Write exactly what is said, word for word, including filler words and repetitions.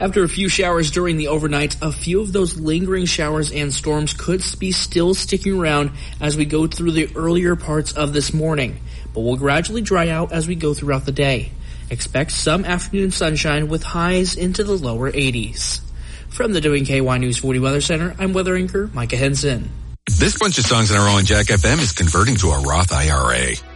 After a few showers during the overnight, a few of those lingering showers and storms could be still sticking around as we go through the earlier parts of this morning, but will gradually dry out as we go throughout the day. Expect some afternoon sunshine with highs into the lower eighties. From the W K Y News forty Weather Center, I'm weather anchor Micah Henson. This bunch of songs in our own Jack F M is converting to a Roth I R A.